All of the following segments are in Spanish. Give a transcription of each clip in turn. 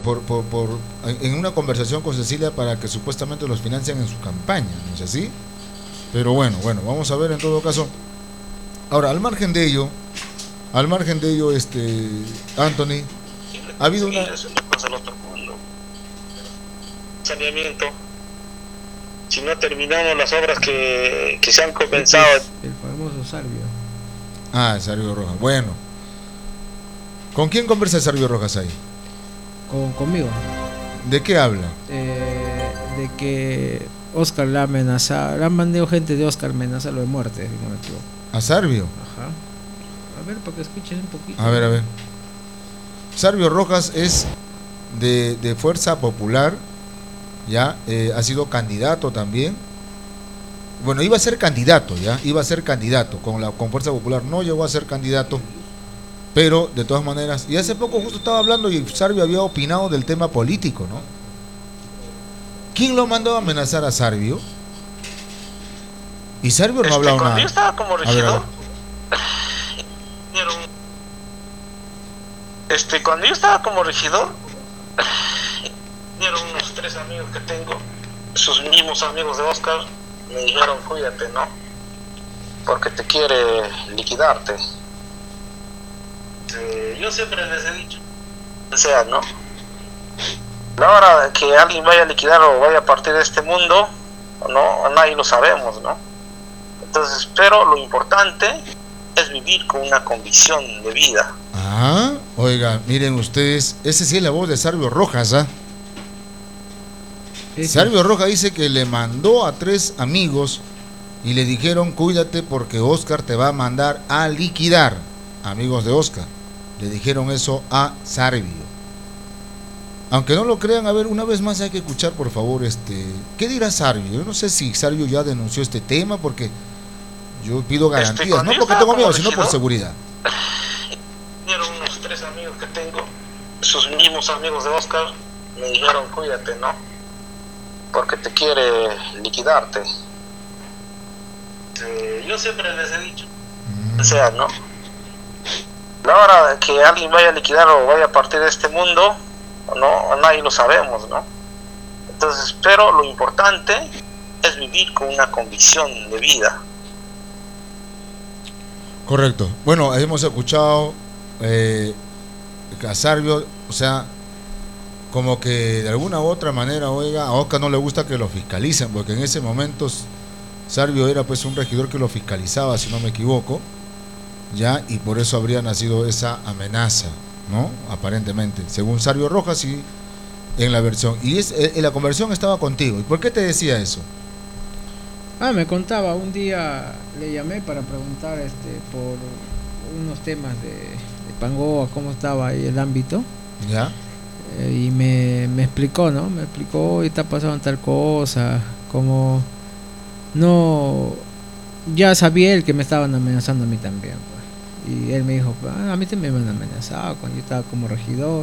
en una conversación con Cecilia para que supuestamente los financien en su campaña, ¿no es así? Pero bueno, vamos a ver en todo caso. Ahora, al margen de ello, Anthony, ha habido una... Saneamiento. Si no terminamos las obras que se han comenzado. El famoso Sarvio. Sarvio Rojas. Bueno. ¿Con quién conversa Sarvio Rojas ahí? Conmigo. ¿De qué habla? De que Oscar la amenaza, le han mandado gente de Oscar amenazarlo de muerte, si no me equivoco. ¿A Sarvio? Ajá. A ver, para que escuchen un poquito. A ver. Sarvio Rojas es de Fuerza Popular, ya, ha sido candidato también. Bueno, iba a ser candidato con Fuerza Popular, no llegó a ser candidato, pero de todas maneras, y hace poco justo estaba hablando y Sarvio había opinado del tema político, ¿no? ¿Quién lo mandó a amenazar a Sarvio? Y Sarvio no ha hablado nada. Yo estaba como regidor. Cuando yo estaba como regidor, dieron unos 3 amigos que tengo, sus mismos amigos de Oscar, me dijeron cuídate, ¿no? Porque te quiere liquidarte. Yo siempre les he dicho, o sea, ¿no? La hora de que alguien vaya a liquidar o vaya a partir de este mundo, no, nadie lo sabemos, ¿no? Entonces, pero lo importante es vivir con una convicción de vida. Oiga, miren ustedes, ese sí es la voz de Sarvio Rojas, Sarvio Rojas dice que le mandó a 3 amigos y le dijeron cuídate porque Oscar te va a mandar a liquidar. Amigos de Oscar le dijeron eso a Sarvio. Aunque no lo crean, a ver, una vez más hay que escuchar, por favor, ¿qué dirá Sarvio? Yo no sé si Sarvio ya denunció este tema, porque yo pido garantías, no porque tengo miedo, sino por seguridad. Dieron unos 3 amigos que tengo, sus mismos amigos de Oscar, me dijeron cuídate, ¿no? Porque te quiere liquidarte. Yo siempre les he dicho, o sea, ¿no? La hora de que alguien vaya a liquidar o vaya a partir de este mundo, no, nadie lo sabemos, ¿no? Entonces, pero lo importante es vivir con una convicción de vida. Correcto. Bueno, hemos escuchado a Sarvio, o sea, como que de alguna u otra manera, oiga, a Oscar no le gusta que lo fiscalicen, porque en ese momento Sarvio era pues un regidor que lo fiscalizaba, si no me equivoco, ya, y por eso habría nacido esa amenaza, ¿no? Aparentemente, según Sarvio Rojas y en la versión. Y en la conversión estaba contigo. ¿Y por qué te decía eso? Me contaba, un día le llamé para preguntar por unos temas de Pangoa, cómo estaba ahí el ámbito. Ya. Y me explicó, ¿no? Me explicó, y está pasando tal cosa, como no, ya sabía él que me estaban amenazando a mí también, pues. Y él me dijo, a mí también me han amenazado cuando yo estaba como regidor,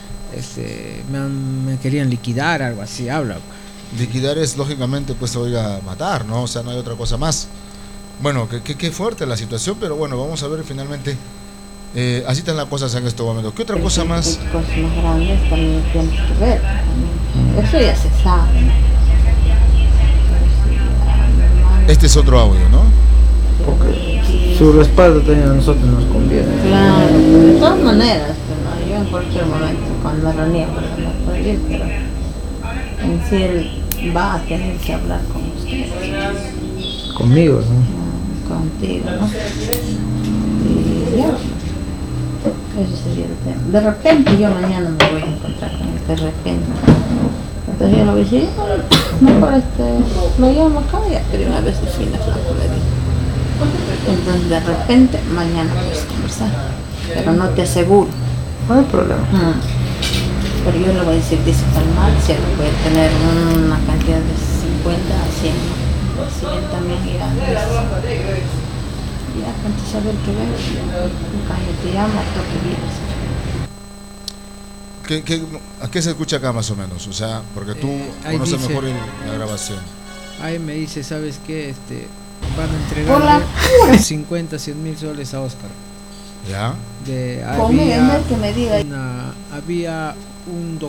me querían liquidar, algo así, habla, pues. Liquidar es lógicamente pues oiga matar, ¿no? O sea, no hay otra cosa más. Bueno, qué fuerte la situación, pero bueno, vamos a ver finalmente. Así están las cosas en este momento. ¿Qué otra cosa más? Cosas más grandes también tienes que ver. Eso ya se sabe. Este es otro audio, ¿no? Porque su respaldo también a nosotros nos conviene. Claro, pero de todas maneras, ¿no? Yo en cualquier momento, cuando me reunía, pues no puedo ir, pero en sí él va a tener que hablar con ustedes. Conmigo, ¿no? Contigo, ¿no? Y ya. Ese sería el tema. De repente yo mañana me voy a encontrar con él, de repente. Entonces yo lo voy a decir, mejor lo llamo acá y ya que de una vez define flaco, le digo. Entonces de repente mañana puedes conversar, pero no te aseguro. No hay problema. Pero yo le voy a decir, dice calmar, si él puede tener una cantidad de 50 a 100, ¿no? Si él también irá, ya antes de saber que ves, cuando te llama, creo que vienes. ¿A qué se escucha acá más o menos? O sea, porque tú conoces dice, mejor la grabación. Ahí me dice, ¿sabes qué? Van a entregarle 50, 100 mil soles a Oscar. ¿Ya? Había un